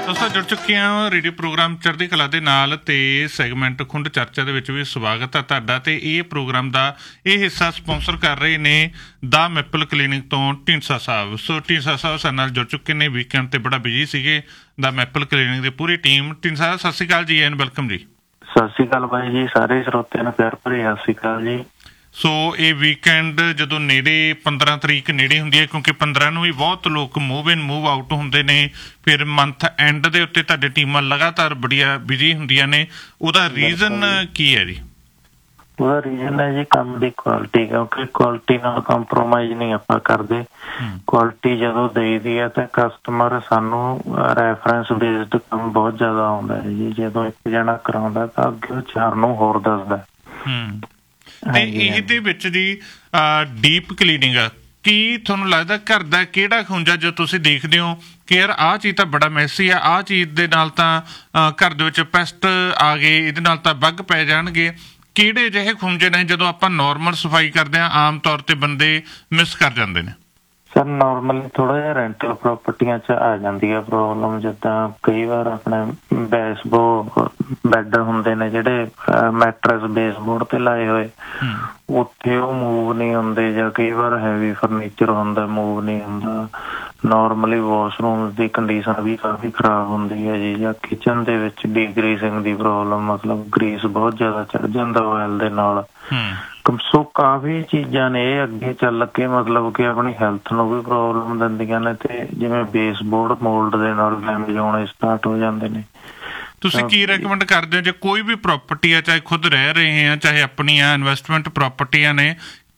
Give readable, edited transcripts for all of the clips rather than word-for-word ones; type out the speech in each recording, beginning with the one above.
ਦੋਸਤੋ ਜੁੜ ਚੁੱਕੇ ਹਾਂ ਰੇਡੀਓ ਪ੍ਰੋਗਰਾਮ ਚੜ੍ਹਦੀ ਕਲਾ ਦੇ ਨਾਲ ਤੇ ਸੈਗਮੈਂਟ ਖੁੰਡ ਚਰਚਾ ਦੇ ਵਿੱਚ ਵੀ ਸਵਾਗਤ ਹੈ ਤੁਹਾਡਾ। ਤੇ ਇਹ ਪ੍ਰੋਗਰਾਮ ਦਾ ਇਹ ਹਿੱਸਾ ਸਪੋਂਸਰ ਕਰ ਰਹੇ ਨੇ ਦਾ ਮੈਪਲ ਕਲੀਨਿਕ ਤੋਂ ਢੀਂਡਸਾ ਸਾਹਿਬ। ਸੋ ਢੀਂਡਸਾ ਸਾਹਿਬ ਸਾਡੇ ਨਾਲ ਜੁੜ ਚੁੱਕੇ ਨੇ। ਵੀਕਐਂਡ ਤੇ ਬੜਾ ਬਿਜੀ ਸੀਗੇ ਦਾ ਮੈਪਲ ਕਲੀਨਿਕ ਦੀ ਪੂਰੀ ਟੀਮ। ਢੀਂਡਸਾ ਸਾਹਿਬ ਸਤਿ ਸ਼੍ਰੀ ਅਕਾਲ ਜੀ ਐਂਡ ਵੈਲਕਮ ਜੀ। ਸਤਿ ਸ਼੍ਰੀ ਅਕਾਲ ਬਾਈ ਜੀ, ਸਾਰੇ ਸਰੋਤਿਆਂ ਨੂੰ ਪਿਆਰ ਭਰੀ ਸਤਿ ਸ਼੍ਰੀ ਅਕਾਲ ਜੀ। ਸੋ ਇਹ ਵੀਕਐਂਡ ਜਦੋਂ ਨੇੜੇ 15 ਤਰੀਕ ਨੇੜੇ ਹੁੰਦੀ ਹੈ, ਕਿਉਂਕਿ 15 ਨੂੰ ਵੀ ਬਹੁਤ ਲੋਕ ਮੂਵ ਇਨ ਮੂਵ ਆਊਟ ਹੁੰਦੇ ਨੇ। ਫਿਰ ਮੰਥ ਐਂਡ ਦੇ ਉੱਤੇ ਤੁਹਾਡੀ ਟੀਮਾਂ ਲਗਾਤਾਰ ਬੜੀਆਂ ਬਿਜੀ ਹੁੰਦੀਆਂ ਨੇ। ਉਹਦਾ ਰੀਜ਼ਨ ਕੀ ਹੈ ਜੀ? ਉਹਦਾ ਰੀਜ਼ਨ ਹੈ ਜੀ ਕੰਮ ਦੀ ਕੁਆਲਿਟੀ, ਕਿਉਂਕਿ ਕੁਆਲਿਟੀ ਨਾਲ ਕੰਪਰੋਮਾਈਜ਼ ਨਹੀਂ ਆਪਾਂ ਕਰਦੇ। ਕੁਆਲਿਟੀ ਜਦੋਂ ਦੇਈਦੀ ਹੈ ਤਾਂ ਕਸਟਮਰ ਸਾਨੂੰ ਰੈਫਰੈਂਸ ਬੇਸਡ ਕੰਮ ਬਹੁਤ ਜ਼ਿਆਦਾ ਆਉਂਦਾ ਹੈ ਜੀ। ਜਦੋਂ ਇੱਕ ਜਣਾ ਕਰਾਉਂਦਾ ਤਾਂ ਅੱਗੇ 4 ਨੂੰ ਹੋਰ ਦੱਸਦਾ। ਤੇ ਇਹਦੇ ਵਿੱਚ ਜੀ ਡੀਪ ਕਲੀਨਿੰਗ ਕੀ ਤੁਹਾਨੂੰ ਲੱਗਦਾ ਘਰ ਦਾ ਕਿਹੜਾ ਖੂੰਜਾ ਜੋ ਤੁਸੀਂ ਦੇਖਦੇ ਹੋ ਕਿ ਯਾਰ ਆਹ ਚੀਜ਼ ਤਾਂ ਬੜਾ ਮੈਸੀ ਆ, ਆਹ ਚੀਜ਼ ਦੇ ਨਾਲ ਤਾਂ ਘਰ ਦੇ ਵਿੱਚ ਪੈਸਟ ਆ ਗਏ, ਇਹਦੇ ਨਾਲ ਤਾਂ ਬੱਗ ਪੈ ਜਾਣਗੇ? ਕਿਹੜੇ ਜਿਹੇ ਖੂੰਜੇ ਨੇ ਜਦੋਂ ਆਪਾਂ ਨੋਰਮਲ ਸਫਾਈ ਕਰਦੇ ਹਾਂ ਆਮ ਤੌਰ ਤੇ ਬੰਦੇ ਮਿਸ ਕਰ ਜਾਂਦੇ ਨੇ? ਸਰ ਨੋਰਮਲੀ ਥੋੜਾ ਜਿਹਾ ਰੈਂਟਲ ਪ੍ਰਾਪਰਟੀਆਂ 'ਚ ਆ ਜਾਂਦੀ ਹੈ ਪ੍ਰੋਬਲਮ। ਜਿੱਦਾਂ ਕਈ ਵਾਰ ਆਪਣੇ ਬੈੱਡ ਹੁੰਦੇ ਨੇ ਜਿਹੜੇ ਮੈਟਰਸ ਬੇਸਬੋਰਡ ਤੇ ਲਾਏ ਹੋਏ, ਉੱਥੇ ਉਹ ਮੂਵ ਨਹੀਂ ਹੁੰਦੇ, ਜਾਂ ਕਈ ਵਾਰ ਹੈਵੀ ਫਰਨੀਚਰ ਹੁੰਦਾ ਮੂਵ ਨਹੀਂ ਹੁੰਦਾ। ਨੋਰਮਲੀ ਵਾਸ਼ਰੂਮ ਦੀ ਕੰਡੀਸ਼ਨ ਵੀ ਕਾਫੀ ਖਰਾਬ ਹੁੰਦੀ ਹੈ ਜੀ। ਜਾਂ ਕਿਚਨ ਦੇ ਵਿੱਚ ਡੀਗਰੀਸਿੰਗ ਦੀ ਪ੍ਰੋਬਲਮ, ਮਤਲਬ ਗਰੀਸ ਬਹੁਤ ਜ਼ਿਆਦਾ ਚੜ ਜਾਂਦਾ ਆਇਲ ਦੇ ਨਾਲ। ਸੋ ਕਾਫੀ ਚੀਜ਼ਾਂ ਨੇ ਇਹ ਅੱਗੇ ਚੱਲ ਕੇ ਮਤਲਬ ਕਿ ਆਪਣੀ ਹੈਲਥ ਨੂੰ ਵੀ ਪ੍ਰੋਬਲਮ ਦਿੰਦੀਆਂ ਨੇ। ਤੇ ਜਿਵੇਂ ਬੇਸਬੋਰਡ ਮੋਲਡ ਦੇ ਨਾਲ ਡੈਮੇਜ ਹੋਣੇ ਸਟਾਰਟ ਹੋ ਜਾਂਦੇ ਨੇ। ਤੁਸੀਂ ਕੀ ਰეკਮੈਂਡ ਕਰਦੇ ਹੋ ਜੇ ਕੋਈ ਵੀ ਪ੍ਰੋਪਰਟੀ ਆ, ਚਾਹੇ ਖੁਦ ਰਹਿ ਰਹੇ ਆ ਚਾਹੇ ਆਪਣੀਆਂ ਇਨਵੈਸਟਮੈਂਟ ਪ੍ਰੋਪਰਟੀਆਂ ਨੇ,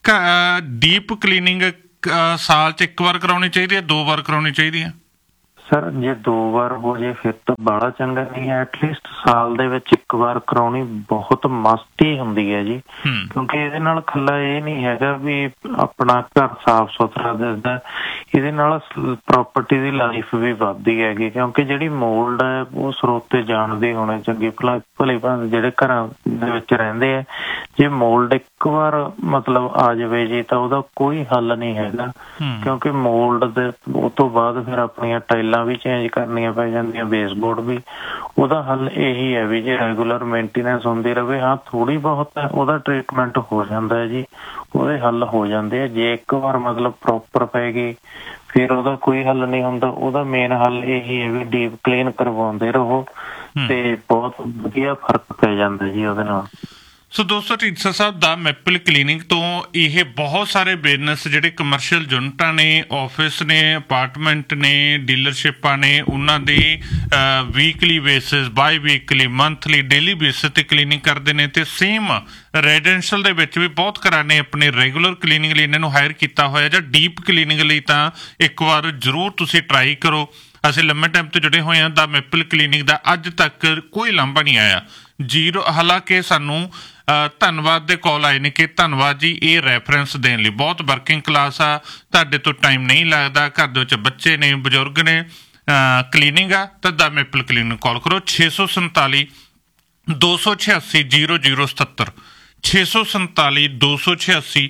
ਡੀਪ ਕਲੀਨਿੰਗ ਸਾਲ 'ਚ 1 ਵਾਰ ਕਰਾਉਣੀ ਚਾਹੀਦੀ ਹੈ, 2 ਵਾਰ ਕਰਾਉਣੀ ਚਾਹੀਦੀ ਹੈ? ਸਰ ਜੇ 2 ਵਾਰ ਹੋ ਜੇ ਫਿਰ ਤਾਂ ਬਾਹਲਾ ਚੰਗਾ, ਨਹੀਂ ਐਟਲੀਸਟ ਸਾਲ ਦੇ ਵਿੱਚ 1 ਵਾਰ ਕਰਾਉਣੀ ਬਹੁਤ ਮਸਟ ਹੀ ਹੁੰਦੀ ਹੈ ਜੀ। ਕਿਉਂਕਿ ਇਹਦੇ ਨਾਲ ਇਕੱਲਾ ਇਹ ਨਹੀਂ ਹੈਗਾ ਵੀ ਆਪਣਾ ਘਰ ਸਾਫ਼ ਸੁਥਰਾ ਦਿਸਦਾ, ਇਹਦੇ ਨਾਲ ਪ੍ਰੋਪਰਟੀ ਦੀ ਲਾਈਫ ਵੀ ਵੱਧਦੀ ਹੈਗੀ। ਕਿਉਂਕਿ ਜਿਹੜੀ ਮੋਲਡ ਹੈ ਉਹ ਸਰੋਤੇ ਜਾਣਦੇ ਹੋਣੇ ਚੰਗੀ ਭਲੀ ਭਾਂਤ ਜਿਹੜੇ ਘਰਾਂ ਦੇ ਵਿੱਚ ਰਹਿੰਦੇ ਆ। ਜੇ ਮੋਲਡ 1 ਵਾਰ ਮਤਲਬ ਆ ਜਾਵੇ ਜੀ ਤਾਂ ਉਹਦਾ ਕੋਈ ਹੱਲ ਨਹੀਂ ਹੈਗਾ। ਕਿਉਂਕਿ ਮੋਲਡ ਦੇ ਉਹ ਤੋਂ ਬਾਅਦ ਫਿਰ ਆਪਣੀਆਂ ਟਾਈਲਾਂ ਵੀ ਚੇਂਜ ਕਰਨੀਆਂ ਪੈ ਜਾਂਦੀਆਂ, ਬੇਸਬੋਰਡ ਵੀ। ਉਹਦਾ ਹੱਲ ਇਹੀ ਹੈ ਵੀ ਜੇ ਰੈਗੂਲਰ ਮੇਨਟੇਨੈਂਸ ਹੁੰਦੀ ਰਹੇ, ਹਾਂ ਥੋੜ੍ਹੀ ਬਹੁਤ ਉਹਦਾ ਟਰੀਟਮੈਂਟ ਹੋ ਜਾਂਦਾ ਹੈ ਜੀ, ਉਹਦੇ ਹੱਲ ਹੋ ਜਾਂਦੇ ਆ। ਜੇ 1 ਵਾਰ ਮਤਲਬ ਪ੍ਰੋਪਰ ਪੈ ਗਈ ਫਿਰ ਉਹਦਾ ਕੋਈ ਹੱਲ ਨਹੀਂ ਹੁੰਦਾ। ਉਹਦਾ ਮੇਨ ਹੱਲ ਇਹੀ ਹੈ ਵੀ ਡੀਪ ਕਲੀਨ ਕਰਵਾਉਂਦੇ ਰਹੋ ਤੇ ਬਹੁਤ ਵਧੀਆ ਫਰਕ ਪੈ ਜਾਂਦਾ ਜੀ ਉਹਦੇ ਨਾਲ। ਸੋ ਦੋਸਤੋ ਢੀਂਡਸਾ ਸਾਹਿਬ ਦਾ ਮੈਪਲ ਕਲੀਨਿਕ ਤੋਂ ਇਹ ਬਹੁਤ ਸਾਰੇ ਬਿਜ਼ਨਸ ਜਿਹੜੇ ਕਮਰਸ਼ੀਅਲ ਯੂਨਿਟਾਂ ਨੇ, ਆਫਿਸ ਨੇ, ਅਪਾਰਟਮੈਂਟ ਨੇ, ਡੀਲਰਸ਼ਿਪਾਂ ਨੇ, ਉਹਨਾਂ ਦੀ ਵੀਕਲੀ ਬੇਸਿਸ, ਬਾਈ ਵੀਕਲੀ, ਮੰਥਲੀ, ਡੇਲੀ ਬੇਸਿਸ 'ਤੇ ਕਲੀਨਿੰਗ ਕਰਦੇ ਨੇ। ਅਤੇ ਸੇਮ ਰੈਜ਼ੀਡੈਂਸ਼ੀਅਲ ਦੇ ਵਿੱਚ ਵੀ ਬਹੁਤ ਘਰਾਂ ਨੇ ਆਪਣੇ ਰੈਗੂਲਰ ਕਲੀਨਿੰਗ ਲਈ ਇਹਨਾਂ ਨੂੰ ਹਾਇਰ ਕੀਤਾ ਹੋਇਆ, ਜਾਂ ਡੀਪ ਕਲੀਨਿੰਗ ਲਈ ਤਾਂ 1 ਵਾਰ ਜ਼ਰੂਰ ਤੁਸੀਂ ਟਰਾਈ ਕਰੋ। ਅਸੀਂ ਲੰਮੇ ਟਾਈਮ ਤੋਂ ਜੁੜੇ ਹੋਏ ਹਾਂ ਦਾ ਮੈਪਲ ਕਲੀਨਿਕ ਦਾ, ਅੱਜ ਤੱਕ ਕੋਈ ਲਾਂਭਾ ਨਹੀਂ ਆਇਆ, ਜ਼ੀਰੋ। ਹਾਲਾਂਕਿ ਸਾਨੂੰ ਧੰਨਵਾਦ ਦੇ ਕਾਲ ਆਏ ਨੇ ਕਿ ਧੰਨਵਾਦ ਜੀ ਇਹ ਰੈਫਰੈਂਸ ਦੇਣ ਲਈ। ਬਹੁਤ ਵਰਕਿੰਗ ਕਲਾਸ ਆ, ਤੁਹਾਡੇ ਤੋਂ ਟਾਈਮ ਨਹੀਂ ਲੱਗਦਾ, ਘਰ ਦੇ ਵਿੱਚ ਬੱਚੇ ਨੇ, ਬਜ਼ੁਰਗ ਨੇ, ਕਲੀਨਿੰਗ ਆ ਤਾਂ ਦਾ ਮੈਪਲ ਕਲੀਨਿਕ ਕਾਲ ਕਰੋ 647 286 0077 647 286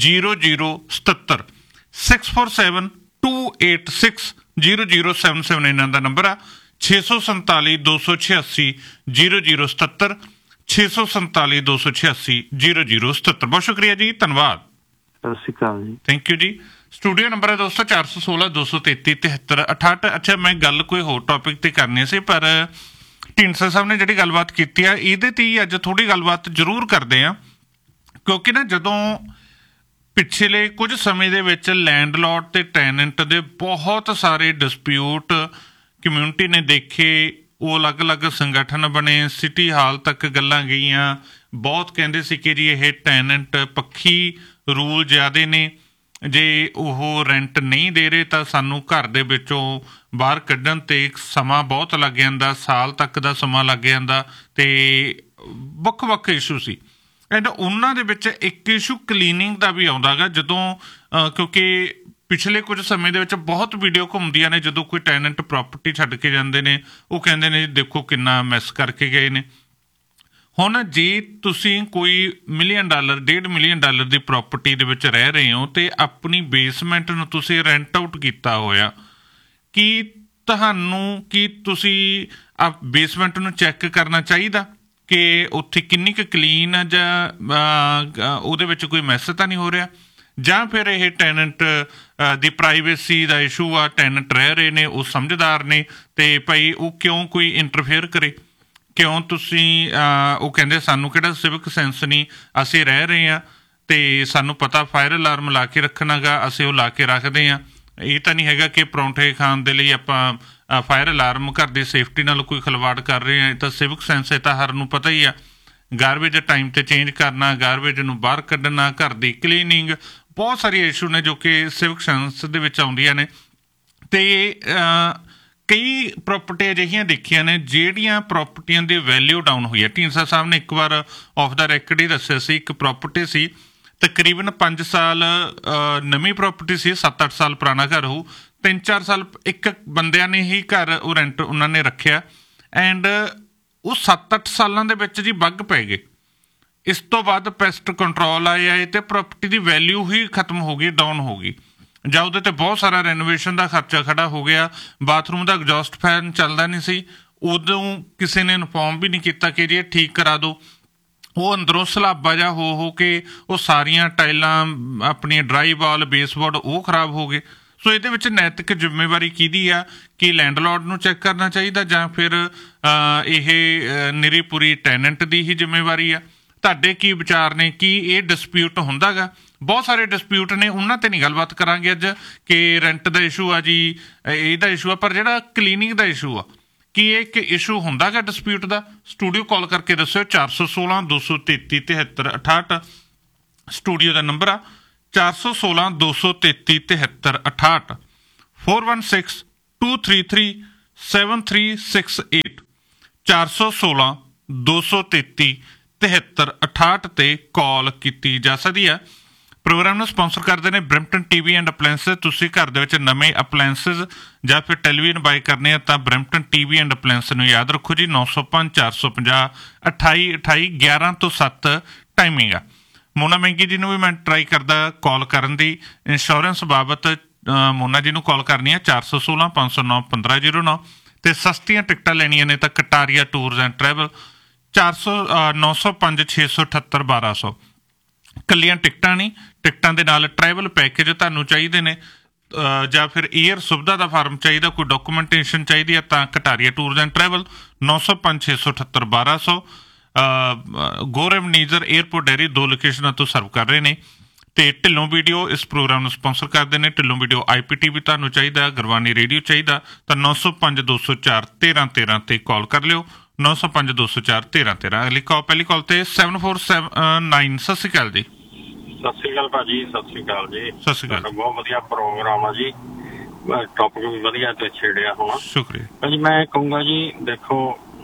0077 647 286 0077 ਇਹਨਾਂ ਦਾ ਨੰਬਰ ਆ। 647 286 0077 647 286 0077। ਬਹੁਤ ਸ਼ੁਕਰੀਆ ਜੀ, ਧੰਨਵਾਦ, ਸਤਿ ਸ਼੍ਰੀ ਅਕਾਲ ਜੀ, ਥੈਂਕ ਯੂ ਜੀ। ਸਟੂਡੀਓ ਨੰਬਰ ਹੈ ਦੋਸਤੋ 416 233 73 68। ਅੱਛਾ, ਮੈਂ ਗੱਲ ਕੋਈ ਹੋਰ ਟੌਪਿਕ 'ਤੇ ਕਰਨੀ ਸੀ, ਪਰ ਢੀਂਡਸਾ ਸਾਹਿਬ ਨੇ ਜਿਹੜੀ ਗੱਲਬਾਤ ਕੀਤੀ ਆ ਇਹਦੇ 'ਤੇ ਹੀ ਅੱਜ ਥੋੜ੍ਹੀ ਗੱਲਬਾਤ ਜ਼ਰੂਰ ਕਰਦੇ ਹਾਂ। ਕਿਉਂਕਿ ਨਾ ਜਦੋਂ ਪਿਛਲੇ ਕੁਝ ਸਮੇਂ ਦੇ ਵਿੱਚ ਲੈਂਡਲੋਰਡ ਤੇ ਟੈਨੈਂਟ ਦੇ ਬਹੁਤ ਸਾਰੇ ਡਿਸਪਿਊਟ ਕਮਿਊਨਿਟੀ ਨੇ ਦੇਖੇ, ਉਹ ਅਲੱਗ-ਅਲੱਗ ਸੰਗਠਨ ਬਣੇ, ਸਿਟੀ ਹਾਲ ਤੱਕ ਗੱਲਾਂ ਗਈਆਂ। ਬਹੁਤ ਕਹਿੰਦੇ ਸੀ ਕਿ ਜੀ ਇਹ ਟੈਨੈਂਟ ਪੱਖੀ ਰੂਲ ਜ਼ਿਆਦੇ ਨੇ, ਜੇ ਉਹ ਰੈਂਟ ਨਹੀਂ ਦੇ ਰਹੇ ਤਾਂ ਸਾਨੂੰ ਘਰ ਦੇ ਵਿੱਚੋਂ ਬਾਹਰ ਕੱਢਣ 'ਤੇ ਸਮਾਂ ਬਹੁਤ ਲੱਗ ਜਾਂਦਾ, ਸਾਲ ਤੱਕ ਦਾ ਸਮਾਂ ਲੱਗ ਜਾਂਦਾ। ਅਤੇ ਵੱਖ-ਵੱਖ ਇਸ਼ੂ ਸੀ। ਐਂਡ ਉਹਨਾਂ ਦੇ ਵਿੱਚ ਇੱਕ ਇਸ਼ੂ ਕਲੀਨਿੰਗ ਦਾ ਵੀ ਆਉਂਦਾ ਗਾ। ਜਦੋਂ ਕਿਉਂਕਿ ਪਿਛਲੇ ਕੁਝ ਸਮੇਂ ਦੇ ਵਿੱਚ ਬਹੁਤ ਵੀਡੀਓ ਘੁੰਮਦੀਆਂ ਨੇ, ਜਦੋਂ ਕੋਈ ਟੈਨੈਂਟ ਪ੍ਰੋਪਰਟੀ ਛੱਡ ਕੇ ਜਾਂਦੇ ਨੇ ਉਹ ਕਹਿੰਦੇ ਨੇ ਦੇਖੋ ਕਿੰਨਾ ਮੈਸ ਕਰਕੇ ਗਏ ਨੇ। ਹੁਣ ਜੇ ਤੁਸੀਂ ਕੋਈ $1 ਮਿਲੀਅਨ $1.5 ਮਿਲੀਅਨ ਦੀ ਪ੍ਰੋਪਰਟੀ ਦੇ ਵਿੱਚ ਰਹਿ ਰਹੇ ਹੋ ਅਤੇ ਆਪਣੀ ਬੇਸਮੈਂਟ ਨੂੰ ਤੁਸੀਂ ਰੈਂਟ ਆਊਟ ਕੀਤਾ ਹੋਇਆ, ਕੀ ਤੁਹਾਨੂੰ ਕੀ ਤੁਸੀਂ ਬੇਸਮੈਂਟ ਨੂੰ ਚੈੱਕ ਕਰਨਾ ਚਾਹੀਦਾ ਕਿ ਉੱਥੇ ਕਿੰਨੀ ਕੁ ਕਲੀਨ ਆ ਜਾਂ ਉਹਦੇ ਵਿੱਚ ਕੋਈ ਮੈਸ ਤਾਂ ਨਹੀਂ ਹੋ ਰਿਹਾ, ਜਾਂ ਫਿਰ ਇਹ ਟੈਨੈਂਟ ਦੀ ਪ੍ਰਾਈਵੇਸੀ ਦਾ ਇਸ਼ੂ ਆ, ਟੈਨੈਂਟ ਰਹਿ ਰਹੇ ਨੇ, ਉਹ ਸਮਝਦਾਰ ਨੇ ਅਤੇ ਭਾਈ ਉਹ ਕਿਉਂ ਕੋਈ ਇੰਟਰਫੇਅਰ ਕਰੇ, ਕਿਉਂ ਤੁਸੀਂ ਉਹ ਕਹਿੰਦੇ ਸਾਨੂੰ ਕਿਹੜਾ ਸਿਵਿਕ ਸੈਂਸ ਨਹੀਂ, ਅਸੀਂ ਰਹਿ ਰਹੇ ਹਾਂ ਅਤੇ ਸਾਨੂੰ ਪਤਾ ਫਾਇਰ ਅਲਾਰਮ ਲਾ ਕੇ ਰੱਖਣਾ ਗਾ, ਅਸੀਂ ਉਹ ਲਾ ਕੇ ਰੱਖਦੇ ਹਾਂ। ਇਹ ਤਾਂ ਨਹੀਂ ਹੈਗਾ ਕਿ ਪਰੌਂਠੇ ਖਾਣ ਦੇ ਲਈ ਆਪਾਂ ਫਾਇਰ ਅਲਾਰਮ ਘਰ ਦੀ ਸੇਫਟੀ ਨਾਲ ਕੋਈ ਖਿਲਵਾੜ ਕਰ ਰਹੇ ਹਾਂ। ਇਹ ਤਾਂ ਸਿਵਿਕ ਸੈਂਸ, ਇਹ ਤਾਂ ਹਰ ਨੂੰ ਪਤਾ ਹੀ ਆ। ਗਾਰਬੇਜ ਟਾਈਮ 'ਤੇ ਚੇਂਜ ਕਰਨਾ, ਗਾਰਬੇਜ ਨੂੰ ਬਾਹਰ ਕੱਢਣਾ, ਘਰ ਦੀ ਕਲੀਨਿੰਗ, ਬਹੁਤ ਸਾਰੀਆਂ ਇਸ਼ੂ ਨੇ ਜੋ ਕਿ ਸਿਵਿਕ ਸੈਂਸ ਦੇ ਵਿੱਚ ਆਉਂਦੀਆਂ ਨੇ। ਅਤੇ ਕਈ ਪ੍ਰੋਪਰਟੀ ਅਜਿਹੀਆਂ ਦੇਖੀਆਂ ਨੇ ਜਿਹੜੀਆਂ ਪ੍ਰੋਪਰਟੀਆਂ ਦੀ ਵੈਲਿਊ ਡਾਊਨ ਹੋਈ ਹੈ। ਢੀਂਡਸਾ ਸਾਹਿਬ ਨੇ ਇੱਕ ਵਾਰ ਆਫ ਦਾ ਰੈਕਡ ਹੀ ਦੱਸਿਆ ਸੀ, ਇੱਕ ਪ੍ਰੋਪਰਟੀ ਸੀ ਤਕਰੀਬਨ 5 ਸਾਲ ਨਵੀਂ ਪ੍ਰੋਪਰਟੀ ਸੀ, 7-8 ਸਾਲ ਪੁਰਾਣਾ ਘਰ ਹੋਊ, 3-4 ਸਾਲ ਇੱਕ ਬੰਦਿਆਂ ਨੇ ਹੀ ਘਰ ਉਹ ਰੈਂਟ ਉਹਨਾਂ ਨੇ ਰੱਖਿਆ ਐਂਡ ਉਹ 7-8 ਸਾਲਾਂ ਦੇ ਵਿੱਚ ਜੀ ਬੱਗ ਪੈ ਗਏ। ਇਸ ਤੋਂ ਬਾਅਦ ਪੈਸਟ ਕੰਟਰੋਲ ਆਇਆ ਅਤੇ ਪ੍ਰੋਪਰਟੀ ਦੀ ਵੈਲਿਊ ਹੀ ਖਤਮ ਹੋ ਗਈ, ਡਾਊਨ ਹੋ ਗਈ, ਜਾਂ ਉਹਦੇ 'ਤੇ ਬਹੁਤ ਸਾਰਾ ਰੈਨੋਵੇਸ਼ਨ ਦਾ ਖਰਚਾ ਖੜਾ ਹੋ ਗਿਆ। ਬਾਥਰੂਮ ਦਾ ਐਗਜ਼ੌਸਟ ਫੈਨ ਚੱਲਦਾ ਨਹੀਂ ਸੀ, ਉਦੋਂ ਕਿਸੇ ਨੇ ਇਨਫੋਰਮ ਵੀ ਨਹੀਂ ਕੀਤਾ ਕਿ ਜੀ ਇਹ ਠੀਕ ਕਰਾ ਦਿਓ। ਉਹ ਅੰਦਰੋਂ ਸਲਾਬਾ ਜਿਹਾ ਹੋ ਕੇ ਉਹ ਸਾਰੀਆਂ ਟਾਈਲਾਂ ਆਪਣੀਆਂ ਡਰਾਈ ਵਾਲ, ਬੇਸਬੋਰਡ ਉਹ ਖਰਾਬ ਹੋ ਗਏ। ਸੋ ਇਹਦੇ ਵਿੱਚ ਨੈਤਿਕ ਜ਼ਿੰਮੇਵਾਰੀ ਕਿਹਦੀ ਆ? ਕਿ ਲੈਂਡਲੋਰਡ ਨੂੰ ਚੈੱਕ ਕਰਨਾ ਚਾਹੀਦਾ ਜਾਂ ਫਿਰ ਇਹ ਨਿਰੀ ਪੂਰੀ ਟੈਨੈਂਟ ਦੀ ਹੀ ਜ਼ਿੰਮੇਵਾਰੀ ਆ? ਤੁਹਾਡੇ ਕੀ ਵਿਚਾਰ ਨੇ? ਕੀ ਇਹ ਡਿਸਪਿਊਟ ਹੁੰਦਾ ਗਾ? ਬਹੁਤ ਸਾਰੇ ਡਿਸਪਿਊਟ ਨੇ, ਉਹਨਾਂ 'ਤੇ ਨਹੀਂ ਗੱਲਬਾਤ ਕਰਾਂਗੇ ਅੱਜ ਕਿ ਰੈਂਟ ਦਾ ਇਸ਼ੂ ਆ ਜੀ, ਇਹਦਾ ਇਸ਼ੂ ਆ, ਪਰ ਜਿਹੜਾ ਕਲੀਨਿੰਗ ਦਾ ਇਸ਼ੂ ਆ, ਕੀ ਇਹ ਇੱਕ ਇਸ਼ੂ ਹੁੰਦਾ ਗਾ ਡਿਸਪਿਊਟ ਦਾ? ਸਟੂਡੀਓ ਕਾਲ ਕਰਕੇ ਦੱਸਿਓ 416 233 73 68 ਸਟੂਡੀਓ ਦਾ ਨੰਬਰ ਆ 416 233 73 68 416 233 7368 416 233 73 68 'ਤੇ ਕਾਲ ਕੀਤੀ ਜਾ ਸਕਦੀ ਆ। ਪ੍ਰੋਗਰਾਮ ਨੂੰ ਸਪਾਂਸਰ ਕਰਦੇ ਨੇ ਬਰੈਂਪਟਨ ਟੀਵੀ ਐਂਡ ਅਪਲਾਇੰਸਿਸ। ਤੁਸੀਂ ਘਰ ਦੇ ਵਿੱਚ ਨਵੇਂ ਅਪਲਾਇੰਸਿਸ ਜਾਂ ਫਿਰ ਟੈਲੀਵਿਜ਼ਨ ਬਾਏ ਕਰਨੇ ਆ ਤਾਂ ਬਰੈਂਪਟਨ ਟੀਵੀ ਐਂਡ ਅਪਲਾਇੰਸਿਸ ਨੂੰ ਯਾਦ ਰੱਖੋ ਜੀ, 905 450 2828 11 ਤੋਂ 7 ਟਾਈਮਿੰਗ ਆ। ਮੋਨਾ ਮਹਿੰਗੀ ਜੀ ਨੂੰ ਵੀ ਮੈਂ ਟਰਾਈ ਕਰਦਾ ਕਾਲ ਕਰਨ ਦੀ। ਇੰਸ਼ੋਰੈਂਸ ਬਾਬਤ ਮੋਨਾ ਜੀ ਨੂੰ ਕਾਲ ਕਰਨੀ ਆ 416 509 1509 ਅਤੇ ਸਸਤੀਆਂ ਟਿਕਟਾਂ ਲੈਣੀਆਂ ਨੇ ਤਾਂ ਕਟਾਰੀਆ ਟੂਰਸ ਐਂਡ ਟਰੈਵਲ 905 678 1200। ਇਕੱਲੀਆਂ ਟਿਕਟਾਂ ਨਹੀਂ, ਟਿਕਟਾਂ ਦੇ ਨਾਲ ਟਰੈਵਲ ਪੈਕੇਜ ਤੁਹਾਨੂੰ ਚਾਹੀਦੇ ਨੇ ਜਾਂ ਫਿਰ ਏਅਰ ਸੁਵਿਧਾ ਦਾ ਫਾਰਮ ਚਾਹੀਦਾ, ਕੋਈ ਡਾਕੂਮੈਂਟੇਸ਼ਨ ਚਾਹੀਦੀ ਹੈ ਤਾਂ Kataria tours and travel 905 678 1200। Gaurav ਨੀਜ਼ਰ airport dairy 2 ਲੋਕੇਸ਼ਨਾਂ ਤੋਂ ਸਰਵ ਕਰ ਰਹੇ ਨੇ। ਅਤੇ ਢਿੱਲੋਂ ਵੀਡੀਓ ਇਸ ਪ੍ਰੋਗਰਾਮ ਨੂੰ ਸਪਾਂਸਰ ਕਰਦੇ ਨੇ। ਢਿੱਲੋਂ ਵੀਡੀਓ IPT ਵੀ ਤੁਹਾਨੂੰ ਚਾਹੀਦਾ, ਗੁਰਬਾਣੀ ਰੇਡੀਓ ਚਾਹੀਦਾ ਤਾਂ 905 204 13 13 'ਤੇ ਕਾਲ ਕਰ ਲਿਓ, 905 204 13 13। ਅਗਲੀ ਕਾਲ, ਪਹਿਲੀ ਕਾਲ 'ਤੇ 7479। ਸਤਿ ਸ਼੍ਰੀ ਅਕਾਲ ਜੀ। ਸਤਿ ਸ਼੍ਰੀ ਅਕਾਲ ਭਾਜੀ। ਸਤਿ ਸ਼੍ਰੀ ਅਕਾਲ ਜੀ। ਸਤਿ ਸ਼੍ਰੀ ਅਕਾਲ। ਬਹੁਤ ਵਧੀਆ ਪ੍ਰੋਗਰਾਮ ਆ ਜੀ, ਟੌਪਿਕ ਵੀ ਵਧੀਆ ਤੇ ਛੇੜਿਆ ਹੋਣਾ। ਸ਼ੁਕਰੀਆ ਭਾਜੀ। ਮੈਂ ਕਹੂੰਗਾ ਜੀ, ਦੇਖੋ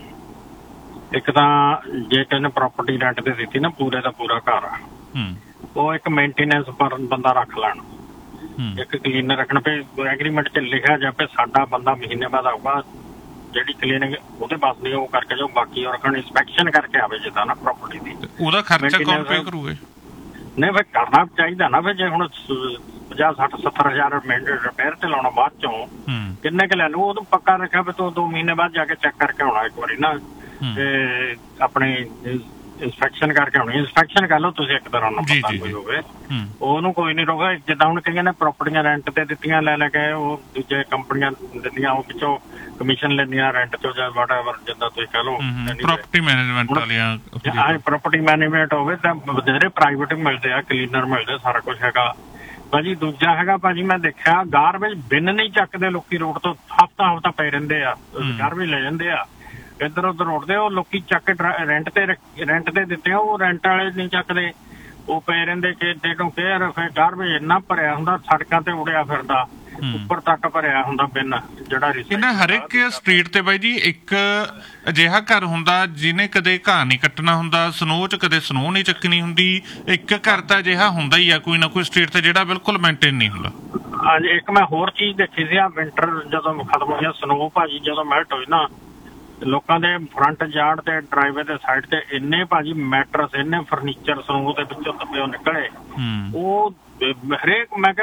ਇੱਕ ਤਾਂ ਜੇ ਕਹਿੰਦੇ ਪ੍ਰਾਪਰਟੀ ਰੈਂਟ ਤੇ ਦਿੱਤੀ ਨਾ, ਪੂਰੇ ਦਾ ਪੂਰਾ ਘਰ ਆ, ਉਹ ਇੱਕ ਮੇਨਟੇਨੈਂਸ ਪਰ ਬੰਦਾ ਰੱਖ ਲੈਣ, ਇੱਕ ਕਲੀਨਰ ਰੱਖਣ ਪਏ। ਐਗਰੀਮੈਂਟ 'ਚ ਲਿਖਿਆ ਜਾਵੇ ਸਾਡਾ ਬੰਦਾ ਮਹੀਨੇ ਬਾਅਦ ਆਊਗਾ, ਜਿਹੜੀ ਕਲੀਨਿੰਗ ਉਹਦੇ ਪਾਸ ਨਹੀਂ ਉਹ ਕਰਕੇ ਜਾਓ, ਬਾਕੀ ਉਹ ਰੱਖਣ, ਇੰਸਪੈਕਸ਼ਨ ਕਰਕੇ ਆਵੇ ਜਿੱਦਾਂ ਨਾ ਪ੍ਰਾਪਰਟੀ ਦੀ। ਉਹਦਾ ਖਰਚਾ ਕੌਣ ਪੇ ਕਰੂਗਾ? ਨਹੀਂ ਫਿਰ ਕਰਨਾ ਚਾਹੀਦਾ ਨਾ। ਫਿਰ ਜੇ ਹੁਣ 50 60 70 ਹਜ਼ਾਰ ਰਿਪੇਅਰ ਤੇ ਲਾਉਣਾ, ਬਾਅਦ ਚੋਂ ਕਿੰਨੇ ਕੁ ਲੈ ਲੂ? ਉਹ ਪੱਕਾ ਰੱਖਿਆ ਵੀ ਤੂੰ 2 ਮਹੀਨੇ ਬਾਅਦ ਜਾ ਕੇ ਚੈੱਕ ਕਰਕੇ ਆਉਣਾ ਇੱਕ ਵਾਰੀ ਨਾ, ਤੇ ਆਪਣੀ ਇੰਸਪੈਕਸ਼ਨ ਕਰਕੇ ਆਉਣੀ। ਇੰਸਪੈਕਸ਼ਨ ਕਰ ਲਓ ਤੁਸੀਂ ਇੱਕ ਤਰ੍ਹਾਂ ਨਾਲ, ਪਤਾ ਕੋਈ ਹੋਵੇ ਉਹਨੂੰ ਕੋਈ ਨਹੀਂ ਰੋਕਦਾ। ਜਿੱਦਾਂ ਹੁਣ ਕਈਆਂ ਨੇ ਪ੍ਰਾਪਰਟੀਆਂ ਰੈਂਟ ਤੇ ਦਿੱਤੀਆਂ, ਲੈ ਕੇ ਉਹ ਦੂਜੇ ਕੰਪਨੀਆਂ ਦਿੰਦੀਆਂ, ਉਹ ਪਿੱਛੋਂ ਕਮਿਸ਼ਨ ਲੈਂਦੀਆਂ ਰੈਂਟ ਤੋਂ ਜਾਂ ਵਾਟਐਵਰ, ਜਿੱਦਾਂ ਤੁਸੀਂ ਕਹਿ ਲਓ ਪ੍ਰੋਪਰਟੀ ਮੈਨੇਜਮੈਂਟ ਵਾਲੀਆਂ। ਪ੍ਰੋਪਰਟੀ ਮੈਨੇਜਮੈਂਟ ਹੋਵੇ ਤਾਂ ਬਥੇਰੇ ਪ੍ਰਾਈਵੇਟ ਮਿਲਦੇ ਆ, ਕਲੀਨਰ ਮਿਲਦੇ, ਸਾਰਾ ਕੁਛ ਹੈਗਾ ਭਾਜੀ। ਦੂਜਾ ਹੈਗਾ ਭਾਜੀ, ਮੈਂ ਦੇਖਿਆ ਗਾਰਬੇਜ ਬਿਨ ਨਹੀਂ ਚੱਕਦੇ ਲੋਕੀ, ਰੋਡ ਤੋਂ ਹਫ਼ਤਾ ਪਏ ਰਹਿੰਦੇ ਆ, ਗਾਰਬੇਜ ਲੈ ਜਾਂਦੇ ਆ, ਇੱਧਰ ਉੱਧਰ ਰੋੜਦੇ, ਉਹ ਲੋਕੀ ਚੱਕ ਰੈਂਟ ਤੇ ਦਿੱਤੇ ਆ, ਉਹ ਰੈਂਟ ਵਾਲੇ ਨਹੀਂ ਚੱਕਦੇ, ਉਹ ਪਏ ਰਹਿੰਦੇ ਕਿ ਦੇ ਡੋਂਟ ਕੇਅਰ। ਫਿਰ ਗਾਰਬੇਜ ਇੰਨਾ ਭਰਿਆ ਹੁੰਦਾ, ਸੜਕਾਂ ਤੇ ਉੜਿਆ ਫਿਰਦਾ, ਉੱਪਰ ਤੱਕ ਭਰਿਆ ਹੁੰਦਾ ਬਿਨ, ਜਿਹੜਾ ਇਹਨਾਂ ਹਰ ਇੱਕ ਸਟਰੀਟ ਤੇ ਬਾਈ ਜੀ ਇੱਕ ਅਜਿਹਾ ਘਰ ਹੁੰਦਾ ਜਿਹਨੇ ਕਦੇ ਘਾਹ ਨਹੀਂ ਕੱਟਣਾ ਹੁੰਦਾ, ਸਨੋ 'ਚ ਕਦੇ ਸਨੋ ਨਹੀਂ ਚੱਕਣੀ ਹੁੰਦੀ। ਇੱਕ ਘਰ ਤਾਂ ਅਜਿਹਾ ਹੁੰਦਾ ਹੀ ਆ ਕੋਈ ਨਾ ਕੋਈ ਸਟਰੀਟ ਤੇ ਜਿਹੜਾ ਬਿਲਕੁਲ ਮੇਨਟੇਨ ਨਹੀਂ ਹੁੰਦਾ। ਹਾਂਜੀ। ਇੱਕ ਮੈਂ ਹੋਰ ਚੀਜ਼ ਦੇਖੀ ਸੀ, ਆ ਵਿੰਟਰ ਜਦੋਂ ਖਤਮ ਹੋ ਗਿਆ, ਸਨੋ ਭਾਜੀ ਜਦੋਂ ਮੈਲਟ ਹੋਈ ਨਾ, ਲੋਕਾਂ ਦੇ ਫਰੰਟ ਯਾਰਡ ਤੇ ਡਰਾਈਵੇ ਦੇ ਸਾਈਡ ਤੇ ਇੰਨੇ ਭਾਜੀ ਮੈਟਰਸ, ਇੰਨੇ ਫਰਨੀਚਰ ਸਨੋ ਦੇ ਵਿੱਚੋਂ ਦੱਬੇ ਨਿਕਲੇ। ਉਹ ਹਰੇਕ, ਮੈਂ ਕਿਹਾ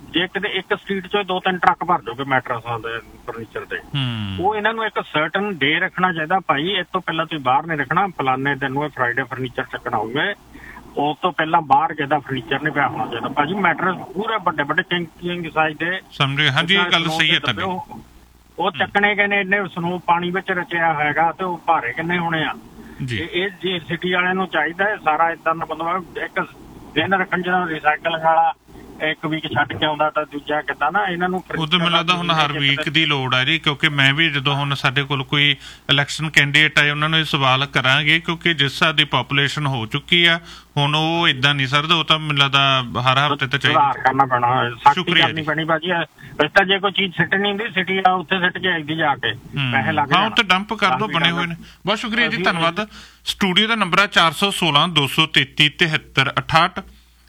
ਜੇ ਕਿਤੇ ਇੱਕ ਸਟਰੀਟ 'ਚੋਂ 2-3 ਟਰੱਕ ਭਰ ਜਾਓਗੇ ਮੈਟਰਸਾਂ ਦੇ ਫਰਨੀਚਰ ਦੇ, ਉਹ ਇਹਨਾਂ ਨੂੰ ਇੱਕ ਸਰਟਨ ਡੇ ਰੱਖਣਾ ਚਾਹੀਦਾ, ਭਾਈ ਇਸ ਤੋਂ ਪਹਿਲਾਂ ਤੁਸੀਂ ਬਾਹਰ ਨਹੀਂ ਰੱਖਣਾ, ਫਲਾਨੇ ਦਿਨ ਨੂੰ ਫਰਾਈਡੇ ਫਰਨੀਚਰ ਚੱਕਣਾ ਹੋਵੇ, ਉਸ ਤੋਂ ਪਹਿਲਾਂ ਬਾਹਰ ਜਿਹਦਾ ਫਰਨੀਚਰ ਨਹੀਂ ਪਿਆ ਹੋਣਾ ਚਾਹੀਦਾ। ਭਾਜੀ ਮੈਟਰਸ ਪੂਰੇ ਵੱਡੇ ਵੱਡੇ ਕਿੰਗ ਸਾਈਜ਼ ਦੇ ਸਮਝੇ। ਹਾਂਜੀ, ਇਹ ਗੱਲ ਸਹੀ ਹੈ ਤੁਹਾਡੀ। ਉਹ ਚੱਕਣੇ ਕਿੰਨੇ, ਇੰਨੇ ਸਨੋ ਪਾਣੀ ਵਿੱਚ ਰਚਿਆ ਹੋਏਗਾ ਤੇ ਉਹ ਭਾਰੇ ਕਿੰਨੇ ਹੋਣੇ ਆ ਜੀ। ਇਹ ਜੀ ਸਿਟੀ ਵਾਲਿਆਂ ਨੂੰ ਚਾਹੀਦਾ ਹੈ ਸਾਰਾ ਏਦਾਂ ਦਾ ਬੰਦੋਬਸਤ, ਇੱਕ ਦਿਨ ਰੱਖਣ ਜਿਹੜਾ ਰੀਸਾਈਕਲਿੰਗ ਵਾਲਾ ਇੱਕ ਵੀਕ ਛੱਡ ਕੇ ਆਉਂਦਾ ਤਾਂ ਦੂਜਾ ਕਿੱਦਾਂ ਨਾ ਇਹਨਾਂ ਨੂੰ। ਉਹ ਤਾਂ ਮੈਨੂੰ ਲੱਗਦਾ ਹੁਣ ਹਰ ਵੀਕ ਦੀ ਲੋੜ ਹੈ ਜੀ, ਕਿਉਂਕਿ ਮੈਂ ਵੀ ਜਦੋਂ ਹੁਣ ਸਾਡੇ ਕੋਲ ਕੋਈ ਇਲੈਕਸ਼ਨ ਕੈਂਡੀਡੇਟ ਆਏ ਉਹਨਾਂ ਨੂੰ ਇਹ ਸਵਾਲ ਕਰਾਂਗੇ, ਕਿਉਂਕਿ ਜਿਸ ਹਿਸਾਬ ਦੀ ਪਾਪੂਲੇਸ਼ਨ ਹੋ ਚੁੱਕੀ ਆ ਹੁਣ ਉਹ ਏਦਾਂ ਨਹੀਂ ਸਰਦਾ, ਉਹ ਤਾਂ ਮੈਨੂੰ ਲੱਗਦਾ ਹਰ ਹਫ਼ਤੇ ਤੇ ਚਾਹੀਦਾ ਕਰਨਾ ਪੈਣਾ, ਸਖਤੀ ਕਰਨੀ ਪੈਣੀ ਬਾਜੀ। ਇਸ ਤਾਂ ਜੇ ਕੋਈ ਚੀਜ਼ ਸਿੱਟਣੀ ਹੁੰਦੀ ਸਿਟੀ ਆ ਉੱਥੇ ਸਿੱਟ ਕੇ ਆਈਦੀ ਜਾ ਕੇ ਪੈਸੇ ਲੱਗ ਹਾਂ, ਉੱਥੇ ਡੰਪ ਕਰ ਦੋ, ਬਣੇ ਹੋਏ ਨੇ। ਬਹੁਤ ਸ਼ੁਕਰੀਆ ਜੀ, ਧੰਨਵਾਦ। ਸਟੂਡੀਓ ਦਾ ਨੰਬਰ ਹੈ 416 233 73 68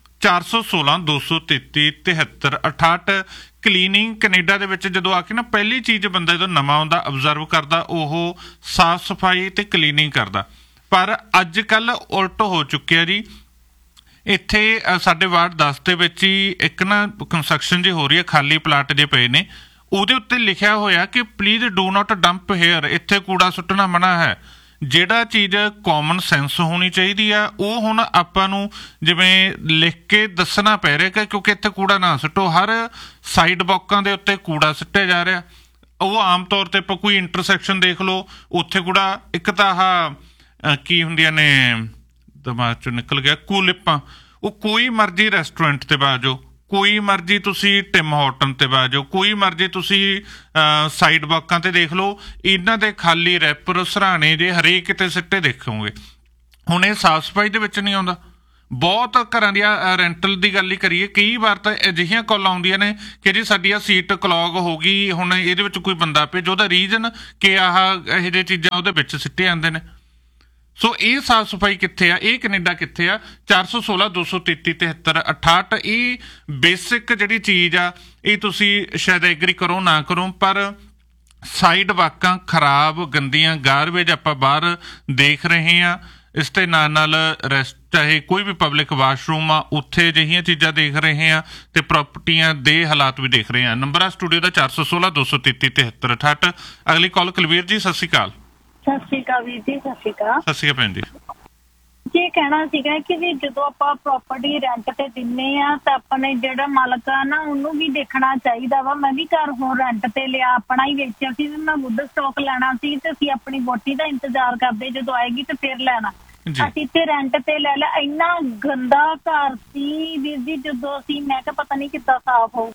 416 233 73 68। ਕਲੀਨਿੰਗ ਕੈਨੇਡਾ ਦੇ ਵਿੱਚ ਜਦੋਂ ਆ ਕੇ ਨਾ ਪਹਿਲੀ ਚੀਜ਼ ਬੰਦਾ ਜਦੋਂ ਨਵਾਂ ਆਉਂਦਾ ਅਬਜ਼ਰਵ ਕਰਦਾ ਉਹ ਸਾਫ਼ ਸਫਾਈ ਤੇ ਕਲੀਨਿੰਗ ਕਰਦਾ, ਪਰ ਅੱਜ ਕੱਲ ਉਲਟ ਹੋ ਚੁੱਕਿਆ ਜੀ। ਇੱਥੇ ਸਾਡੇ ਵਾਰਡ 10 ਦੇ ਵਿੱਚ ਹੀ ਇੱਕ ਨਾ ਕੰਸਟਰਕਸ਼ਨ ਜੀ ਹੋ ਰਹੀ ਹੈ, ਖਾਲੀ ਪਲਾਟ ਜੇ ਪਏ ਨੇ, ਉਹਦੇ ਉੱਤੇ ਲਿਖਿਆ ਹੋਇਆ ਕਿ please do not dump hair, ਇੱਥੇ ਕੂੜਾ ਸੁੱਟਣਾ ਮਨਾ ਹੈ। ਜਿਹੜਾ ਚੀਜ਼ ਕਾਮਨ ਸੈਂਸ ਹੋਣੀ ਚਾਹੀਦੀ ਆ ਉਹ ਹੁਣ ਆਪਾਂ ਨੂੰ ਜਿਵੇਂ ਲਿਖ ਕੇ ਦੱਸਣਾ ਪੈ ਰਿਹਾ, ਕਿਉਂਕਿ ਇੱਥੇ ਕੂੜਾ ਨਾ ਸੁੱਟੋ। ਹਰ ਸਾਈਡ ਵਾਕਾਂ ਦੇ ਉੱਤੇ ਕੂੜਾ ਸੁੱਟਿਆ ਜਾ ਰਿਹਾ। ਉਹ ਆਮ ਤੌਰ ਤੇ ਆਪਾਂ ਕੋਈ ਇੰਟਰਸੈਕਸ਼ਨ ਦੇਖ ਲਓ, ਉੱਥੇ ਕੂੜਾ, ਇੱਕ ਤਾਂ ਆਹ ਕੀ ਹੁੰਦੀਆਂ ਨੇ ਦਿਮਾਗ ਚੋਂ ਨਿਕਲ ਗਿਆ, ਕੂਲਿਪਾਂ, ਉਹ ਕੋਈ ਮਰਜ਼ੀ ਰੈਸਟੋਰੈਂਟ ਤੇ ਬਾਜੋ, ਕੋਈ ਮਰਜ਼ੀ ਤੁਸੀਂ ਟਿਮ ਹਾਰਟਨ ਤੇ ਬਾਜੋ, ਕੋਈ ਮਰਜ਼ੀ ਤੁਸੀਂ ਸਾਈਡ ਵਾਕਾਂ ਤੇ ਦੇਖ ਲਓ, ਇਹਨਾਂ ਦੇ ਖਾਲੀ ਰੈਪਰ ਸਰਾਣੇ ਜੇ ਹਰੇਕ ਕਿਤੇ ਸਿੱਟੇ ਦੇਖੋਗੇ। ਹੁਣ ਇਹ ਸਾਫ਼ ਸਫਾਈ ਦੇ ਵਿੱਚ ਨਹੀਂ ਆਉਂਦਾ। ਬਹੁਤ ਘਰਾਂ ਦੀਆਂ ਰੈਂਟਲ ਦੀ ਗੱਲ ਹੀ ਕਰੀਏ, ਕਈ ਵਾਰ ਤਾਂ ਅਜਿਹੀਆਂ ਕਾਲਾਂ ਆਉਂਦੀਆਂ ਨੇ ਕਿ ਜੀ ਸਾਡੀ ਆ ਸੀਟ ਕਲੌਗ ਹੋ ਗਈ, ਹੁਣ ਇਹਦੇ ਵਿੱਚ ਕੋਈ ਬੰਦਾ ਭੇਜੋ, ਉਹਦਾ ਰੀਜ਼ਨ ਕਿ ਆਹ ਇਹੋ ਜਿਹੀ ਚੀਜ਼ਾਂ ਉਹਦੇ ਵਿੱਚ ਸਿੱਟੇ ਜਾਂਦੇ ਨੇ। ਸੋ ਇਹ ਸਾਫ਼ ਸਫਾਈ ਕਿੱਥੇ ਆ, ਇਹ ਕੈਨੇਡਾ ਕਿੱਥੇ ਆ। 416 233 73 68 ਇਹ ਬੇਸਿਕ ਜਿਹੜੀ ਚੀਜ਼ ਆ, ਇਹ ਤੁਸੀਂ ਸ਼ਾਇਦ ਐਗਰੀ ਕਰੋ ਨਾ ਕਰੋ, ਪਰ ਸਾਈਡ ਵਾਕਾਂ ਖਰਾਬ ਗੰਦੀਆਂ ਗਾਰਬੇਜ ਆਪਾਂ ਬਾਹਰ ਦੇਖ ਰਹੇ ਹਾਂ। ਇਸ ਦੇ ਨਾਲ ਚਾਹੇ ਕੋਈ ਵੀ ਪਬਲਿਕ ਵਾਸ਼ਰੂਮ ਆ ਉੱਥੇ ਅਜਿਹੀਆਂ ਚੀਜ਼ਾਂ ਦੇਖ ਰਹੇ ਹਾਂ ਤੇ ਪ੍ਰਾਪਰਟੀਆਂ ਦੇ ਹਾਲਾਤ ਵੀ ਦੇਖ ਰਹੇ ਹਾਂ। ਨੰਬਰ ਆ ਸਟੂਡੀਓ ਦਾ 416 233 73 68। ਅਗਲੀ ਕਾਲ ਕੁਲਵੀਰ ਜੀ, ਸਤਿ ਸ਼੍ਰੀ ਅਕਾਲ। ਸਤਿ ਸ਼੍ਰੀ ਅਕਾਲ ਵੀਰ ਜੀ। ਸਤਿ ਸ਼੍ਰੀ ਅਕਾਲ। ਸਤਿ ਸ਼੍ਰੀ ਅਕਾਲ ਭੈਣ ਜੀ। ਇਹ ਕਹਿਣਾ ਸੀਗਾ ਕਿ ਵੀ ਜਦੋਂ ਆਪਾਂ ਪ੍ਰਾਪਰਟੀ ਰੈਂਟ ਤੇ ਦਿੰਨੇ ਆ ਤਾਂ ਆਪਣੇ ਜਿਹੜਾ ਮਾਲਕ ਆ ਨਾ ਉਹਨੂੰ ਵੀ ਦੇਖਣਾ ਚਾਹੀਦਾ ਵਾ। ਮੈਂ ਵੀ ਘਰ ਹੁਣ ਰੈਂਟ ਤੇ ਲਿਆ, ਆਪਣਾ ਹੀ ਵੇਚਿਆ ਸੀ, ਮੈਂ ਵੁੱਡ ਸਟਾਕ ਲੈਣਾ ਸੀ ਤੇ ਅਸੀਂ ਆਪਣੀ ਵੋਟੀ ਦਾ ਇੰਤਜ਼ਾਰ ਕਰਦੇ ਜਦੋਂ ਆਏਗੀ ਤੇ ਫਿਰ ਲੈਣਾ। ਅਸੀਂ ਇੱਥੇ ਰੈਂਟ ਤੇ ਲੈ ਲਿਆ। ਇੰਨਾ ਗੰਦਾ ਘਰ ਸੀ ਵੀਰ ਜੀ, ਜਦੋਂ ਅਸੀਂ ਮੈਂ ਕਿਹਾ ਪਤਾ ਨਹੀਂ ਕਿੱਦਾਂ ਸਾਫ਼ ਹੋਊ।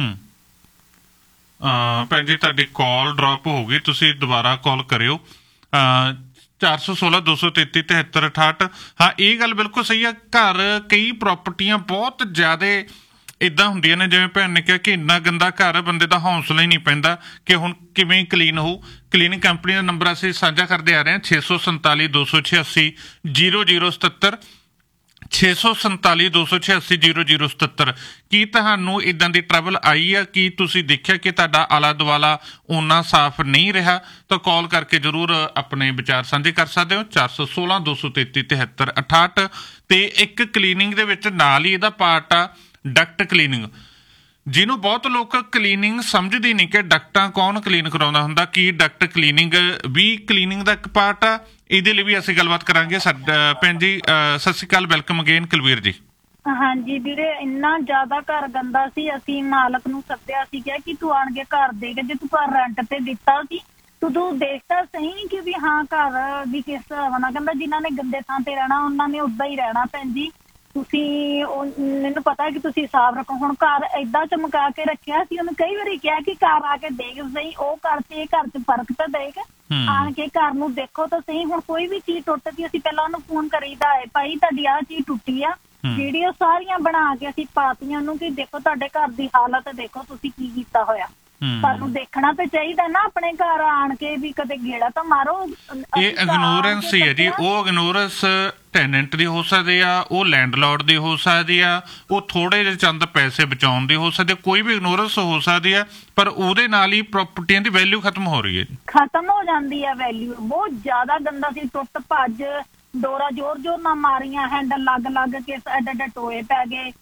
ਭੈਣ ਜੀ ਤੁਹਾਡੀ ਕਾਲ ਡ੍ਰੌਪ ਹੋ ਗਈ, ਤੁਸੀਂ ਦੁਬਾਰਾ ਕਾਲ ਕਰਿਓ। 416 233 73 68। ਹਾਂ, ਇਹ ਗੱਲ ਬਿਲਕੁਲ ਸਹੀ ਆ। ਘਰ ਕਈ ਪ੍ਰਾਪਰਟੀਆਂ ਬਹੁਤ ਜ਼ਿਆਦਾ ਇੱਦਾਂ ਹੁੰਦੀਆਂ ਨੇ, ਜਿਵੇਂ ਭੈਣ ਨੇ ਕਿਹਾ ਕਿ ਇੰਨਾ ਗੰਦਾ ਘਰ ਬੰਦੇ ਦਾ ਹੌਸਲਾ ਹੀ ਨਹੀਂ ਪੈਂਦਾ ਕਿ ਹੁਣ ਕਿਵੇਂ ਕਲੀਨ ਹੋਊ। ਕਲੀਨਿੰਗ ਕੰਪਨੀ ਦਾ ਨੰਬਰ ਅਸੀਂ ਸਾਂਝਾ ਕਰਦੇ ਆ ਰਹੇ ਹਾਂ 647 286 0077 647 286 0077। ਕੀ ਤੁਹਾਨੂੰ ਇੱਦਾਂ ਦੀ ਟਰਬਲ ਆਈ ਆ? ਕੀ ਤੁਸੀਂ ਦੇਖਿਆ ਕਿ ਤੁਹਾਡਾ ਆਲਾ ਦੁਆਲਾ ਓਨਾ ਸਾਫ਼ ਨਹੀਂ ਰਿਹਾ? ਤਾਂ ਕਾਲ ਕਰਕੇ ਜ਼ਰੂਰ ਆਪਣੇ ਵਿਚਾਰ ਸਾਂਝੇ ਕਰ ਸਕਦੇ ਹੋ। 416 233 73 68। ਤੇ ਇੱਕ ਕਲੀਨਿੰਗ ਦੇ ਵਿੱਚ ਨਾਲ ਹੀ ਇਹਦਾ ਪਾਰਟ ਆ ਡਕਟ ਕਲੀਨਿੰਗ, ਜਿਹਨੂੰ ਬਹੁਤ ਲੋਕ ਕਲੀਨਿੰਗ ਸਮਝਦੇ ਨਹੀਂ ਕਿ ਡਕਟਾਂ ਕੌਣ ਕਲੀਨ ਕਰਾਉਂਦਾ ਹੁੰਦਾ। ਕੀ ਡਕਟ ਕਲੀਨਿੰਗ ਵੀ ਕਲੀਨਿੰਗ ਦਾ ਇੱਕ ਪਾਰਟ ਆ? ਇਹਦੇ ਲਈ ਵੀ ਅਸੀਂ ਗੱਲਬਾਤ ਕਰਾਂਗੇ। ਭੈਣ ਜੀ ਸਤਿ ਸ਼੍ਰੀ ਅਕਾਲ, ਵੈਲਕਮ ਅਗੇਨ ਕੁਲਵੀਰ ਜੀ। ਹਾਂਜੀ ਵੀਰੇ, ਇੰਨਾ ਜ਼ਿਆਦਾ ਘਰ ਗੰਦਾ ਸੀ, ਅਸੀਂ ਮਾਲਕ ਨੂੰ ਸੱਦਿਆ ਸੀ ਕਿਹਾ ਕਿ ਤੂੰ ਆਣ ਕੇ ਘਰ ਦੇਖ, ਜੇ ਤੂੰ ਘਰ ਰੈਂਟ ਤੇ ਦਿੱਤਾ ਸੀ ਤੂੰ ਦੇਖਦਾ ਸਹੀ ਕਿ ਵੀ ਹਾਂ ਘਰ ਵੀ ਕਿਸ ਤਰ੍ਹਾਂ ਹੋਣਾ। ਕਹਿੰਦਾ ਜਿਨ੍ਹਾਂ ਨੇ ਗੰਦੇ ਥਾਂ ਤੇ ਰਹਿਣਾ ਉਹਨਾਂ ਨੇ ਉੱਦਾਂ ਹੀ ਰਹਿਣਾ। ਭੈਣ ਜੀ ਤੁਸੀਂ ਮੈਨੂੰ ਪਤਾ ਕਿ ਤੁਸੀਂ ਸਾਫ਼ ਰੱਖੋ। ਹੁਣ ਘਰ ਏਦਾਂ ਚਮਕਾ ਕੇ ਰੱਖਿਆ ਸੀ, ਉਹਨੂੰ ਕਈ ਵਾਰੀ ਕਿਹਾ ਕਿ ਘਰ ਆ ਕੇ ਦੇਖ ਸਹੀ, ਉਹ ਘਰ ਤੇ ਇਹ ਘਰ ਚ ਫਰਕ ਤਾਂ ਦੇਖ, ਆਣ ਕੇ ਘਰ ਨੂੰ ਦੇਖੋ ਤਾਂ ਸਹੀ। ਹੁਣ ਕੋਈ ਵੀ ਚੀਜ਼ ਟੁੱਟਦੀ ਅਸੀਂ ਪਹਿਲਾਂ ਉਹਨੂੰ ਫੋਨ ਕਰੀਦਾ ਹੈ, ਭਾਈ ਤੁਹਾਡੀ ਆਹ ਚੀਜ਼ ਟੁੱਟੀ ਆ। ਵੀਡੀਓ ਸਾਰੀਆਂ ਬਣਾ ਕੇ ਅਸੀਂ ਪਾਤੀਆਂ ਉਹਨੂੰ ਕਿ ਦੇਖੋ ਤੁਹਾਡੇ ਘਰ ਦੀ ਹਾਲਤ ਦੇਖੋ ਤੁਸੀਂ ਕੀ ਕੀਤਾ ਹੋਇਆ। ਸਾਨੂੰ ਦੇਖਣਾ ਤਾਂ ਚਾਹੀਦਾ ਨਾ ਆਪਣੇ ਘਰ ਆਣ ਕੇ, ਵੀ ਕਦੇ ਗੇੜਾ ਤਾਂ ਮਾਰੋ। ਇਹ ਇਗਨੋਰੈਂਸ ਹੀ ਹੈ ਜੀ। ਉਹ ਇਗਨੋਰੈਂਸ ਟੈਨੈਂਟ ਦੀ ਹੋ ਸਕਦੀ ਆ, ਉਹ ਲੈਂਡਲੋਰਡ ਦੀ ਹੋ ਸਕਦੀ ਆ, ਉਹ ਥੋੜੇ ਜਿਹੇ ਚੰਦ ਪੈਸੇ ਬਚਾਉਣ ਦੀ ਹੋ ਸਕਦੀ, ਕੋਈ ਵੀ ਇਗਨੋਰੈਂਸ ਹੋ ਸਕਦੀ ਆ, ਪਰ ਉਹਦੇ ਨਾਲ ਹੀ ਪ੍ਰਾਪਰਟੀਆਂ ਦੀ ਵੈਲਿਊ ਖਤਮ ਹੋ ਰਹੀ ਹੈ। ਖਤਮ ਹੋ ਜਾਂਦੀ ਹੈ ਵੈਲਿਊ। ਬਹੁਤ ਜ਼ਿਆਦਾ ਗੰਦਾ ਸੀ, ਟੁੱਟ ਭੱਜ, ਡੋਰਾ ਜ਼ੋਰ ਨਾਲ ਮਾਰੀਆਂ, ਹੈਂਡਲ ਲੱਗ ਕੇ ਐਡੇ ਟੋਏ ਪੈ ਗਏ।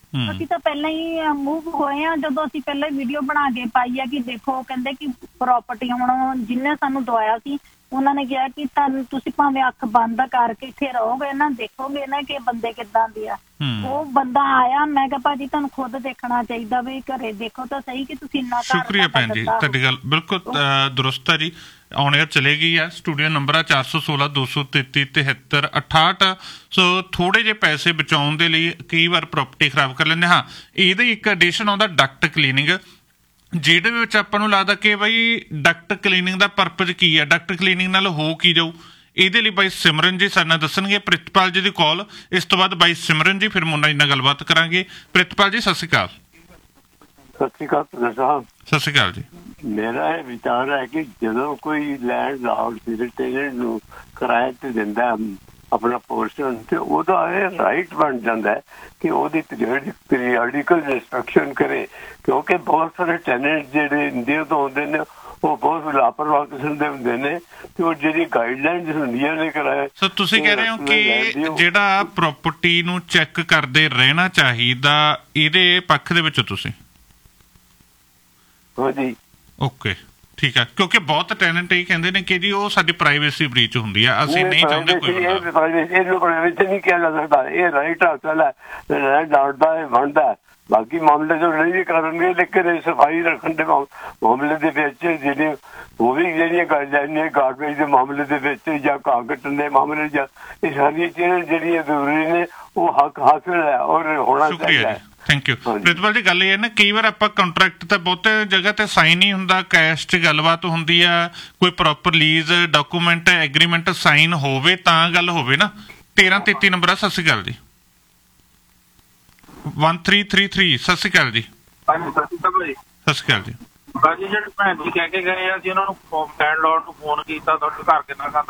ਅਸੀਂ ਤਾਂ ਪਹਿਲਾਂ ਹੀ ਮੂਵ ਹੋਏ ਆ। ਜਦੋਂ ਅਸੀਂ ਪਹਿਲਾਂ ਹੀ ਵੀਡੀਓ ਬਣਾ ਕੇ ਪਾਈ ਆ ਕਿ ਦੇਖੋ, ਕਹਿੰਦੇ ਕਿ ਪ੍ਰਾਪਰਟੀ ਹੁਣ ਜਿਹਨੇ ਸਾਨੂੰ ਦਵਾਇਆ ਸੀ ਉਹਨਾਂ ਨੇ ਕਿਹਾ ਕਿ ਤੁਹਾਨੂੰ ਤੁਸੀਂ ਭਾਵੇਂ ਅੱਖ ਬੰਦ ਕਰਕੇ ਇੱਥੇ ਰਹੋਗੇ ਨਾ, ਦੇਖੋਗੇ ਨਾ ਕਿ ਬੰਦੇ ਕਿੱਦਾਂ ਦੇ ਆ। ਉਹ ਬੰਦਾ ਆਇਆ, ਮੈਂ ਕਿਹਾ ਭਾਜੀ ਤੁਹਾਨੂੰ ਖੁਦ ਦੇਖਣਾ ਚਾਹੀਦਾ ਵੀ ਘਰੇ ਦੇਖੋ ਤਾਂ ਸਹੀ ਕਿ ਤੁਸੀਂ ਇੰਨਾ। ਸ਼ੁਕਰੀਆ ਭੈਣ ਜੀ, ਤੁਹਾਡੀ ਗੱਲ ਬਿਲਕੁਲ ਦਰੁਸਤ ਹੈ ਜੀ। ਆਨ 에ਅਰ ਚਲੇ ਗਈ ਆ। ਸਟੂਡੀਓ ਨੰਬਰ ਆ 416 233 73 68। ਸੋ ਥੋੜੇ ਜਿਹੇ ਪੈਸੇ ਬਚਾਉਣ ਦੇ ਲਈ ਕਈ ਵਾਰ ਪ੍ਰਾਪਰਟੀ ਖਰਾਬ ਕਰ ਲੈਂਦੇ। ਹਾਂ, ਇਹਦੇ ਇੱਕ ਐਡੀਸ਼ਨ ਆਉਂਦਾ ਡਕਟ ਕਲੀਨਿੰਗ, ਜਿਹਦੇ ਵਿੱਚ ਆਪਾਂ ਨੂੰ ਲੱਗਦਾ ਕਿ ਬਈ ਡਕਟ ਕਲੀਨਿੰਗ ਦਾ ਪਰਪਸ ਕੀ ਹੈ, ਡਕਟ ਕਲੀਨਿੰਗ ਨਾਲ ਹੋ ਕੀ ਜਾਊ। ਇਹਦੇ ਲਈ ਬਾਈ ਸਿਮਰਨ ਜੀ ਸਾਡੇ ਨਾਲ ਦੱਸਣਗੇ। ਪ੍ਰਿਤਪਾਲ ਜੀ ਦੀ ਕਾਲ, ਇਸ ਤੋਂ ਬਾਅਦ ਬਾਈ ਸਿਮਰਨ ਜੀ, ਫਿਰ ਮੁੰਨਾ ਜੀ ਨਾਲ ਗੱਲਬਾਤ ਕਰਾਂਗੇ। ਪ੍ਰਿਤਪਾਲ ਜੀ ਸਤਿ ਸ਼੍ਰੀ ਅਕਾਲ। ਸਤਿ ਸ਼੍ਰੀ ਅਕਾਲ ਸਾਹਿਬ। ਸਤਿ ਸ਼੍ਰੀ ਅਕਾਲ ਜੀ। ਮੇਰਾ ਇਹ ਵਿਚਾਰ ਹੈ ਕਿ ਜਦੋਂ ਕੋਈ ਲੈਂਡ ਲਾਰਡ ਟੇਨੈਂਟ ਨੂੰ ਕਿਰਾਏ ਤੇ ਦਿੰਦਾ ਆਪਣਾ ਪੋਰਸ਼ਨ, ਤੇ ਉਹਦਾ ਇਹ ਰਾਈਟ ਬਣ ਜਾਂਦਾ ਹੈ ਕਿ ਉਹਦੀ ਪੀਰੀਆਡੀਕਲ ਇੰਸਪੈਕਸ਼ਨ ਕਰੇ, ਕਿਉਂਕਿ ਬਹੁਤ ਸਾਰੇ ਟੈਨੈਂਟ ਜਿਹੜੇ ਇੰਡੀਆ ਤੋਂ ਆਉਂਦੇ ਨੇ ਉਹ ਬਹੁਤ ਲਾਪਰਵਾਹ ਕਿਸਮ ਦੇ ਹੁੰਦੇ ਨੇ, ਤੇ ਉਹ ਜਿਹੜੀ ਗਾਈਡਲਾਈਨਸ ਹੁੰਦੀਆਂ ਨੇ ਕਿਰਾਏ। ਸੋ ਤੁਸੀਂ ਕਹਿ ਰਹੇ ਹੋ ਕਿ ਜਿਹੜਾ ਪ੍ਰਾਪਰਟੀ ਨੂੰ ਚੈੱਕ ਕਰਦੇ ਰਹਿਣਾ ਚਾਹੀਦਾ, ਇਹਦੇ ਪੱਖ ਦੇ ਵਿੱਚ ਤੁਸੀਂ? ਹਾਂਜੀ, ਓਕੇ, ਠੀਕ ਹੈ। ਕਿਉਂਕਿ ਬਹੁਤ ਟੈਨੈਂਟ ਇਹ ਕਹਿੰਦੇ ਨੇ ਕਿ ਜੀ ਉਹ ਸਾਡੀ ਪ੍ਰਾਈਵੇਸੀ ਬ੍ਰੀਚ ਹੁੰਦੀ ਆ, ਅਸੀਂ ਨਹੀਂ ਚਾਹੁੰਦੇ ਕੋਈ ਇਹਨੂੰ ਪ੍ਰਾਈਵੇਸੀ ਨਹੀਂ ਕਿਹਾ ਜਾ ਸਕਦਾ। ਇਹ ਰਾਈਟ ਹਾਸਲ ਹੈ, ਲੈਂਡ ਲਾਰਡ ਦਾ ਇਹ ਬਣਦਾ। ਬਾਕੀ ਮਾਮਲੇ ਜੋ ਨਹੀਂ ਕਰਨਗੇ, ਲੇਕਿਨ ਸਫਾਈ ਰੱਖਣ ਦੇ ਮਾਮਲੇ ਦੇ ਵਿੱਚ ਜਿਹੜੇ ਉਹ ਵੀ ਜਿਹੜੀਆਂ ਗਾਈਡਲਾਈਨਾਂ ਗਾਰਬੇਜ ਦੇ ਮਾਮਲੇ ਦੇ ਵਿੱਚ ਜਾਂ ਘਾਹ ਕੱਟਣ ਦੇ ਮਾਮਲੇ, ਜਾਂ ਇਹ ਸਾਰੀਆਂ ਚੀਜ਼ਾਂ ਜਿਹੜੀਆਂ ਜ਼ਰੂਰੀ ਨੇ, ਉਹ ਹੱਕ ਹਾਸਲ ਹੈ ਔਰ ਹੋਣਾ ਚਾਹੀਦਾ। Thank you. ਪ੍ਰਿਤਪਾਲ ਜੀ, ਗੱਲ ਇਹ ਹੈ ਨਾ, ਕਈ ਵਾਰ ਆਪਾਂ ਕੰਟਰੈਕਟ ਤਾਂ ਬਹੁਤੇ ਜਗ੍ਹਾ ਤੇ ਸਾਈਨ ਨਹੀਂ ਹੁੰਦਾ, ਕੈਸ਼ 'ਚ ਗੱਲਬਾਤ ਹੁੰਦੀ ਆ, ਕੋਈ proper lease document agreement sign ਹੋਵੇ ਤਾਂ ਗੱਲ ਹੋਵੇ ਨਾ। 1333 ਨੰਬਰ ਆ। ਸਤਿ ਸ਼੍ਰੀ ਅਕਾਲ ਜੀ। 1333। ਸਤਿ ਸ਼੍ਰੀ ਅਕਾਲ ਜੀ। ਸਤਿ ਸ਼੍ਰੀ ਅਕਾਲ ਜੀ। ਬਾਜੀ ਜਿਹੜੇ ਭੈਣ ਜੀ ਕਹਿ ਕੇ ਗਏ ਆ, ਅਸੀਂ ਉਹਨਾਂ ਨੂੰ ਲੈਂਡ ਲਾਰਡ ਨੂੰ ਫੋਨ ਕੀਤਾ, ਤੁਹਾਡੇ ਘਰ ਕਿੰਨਾ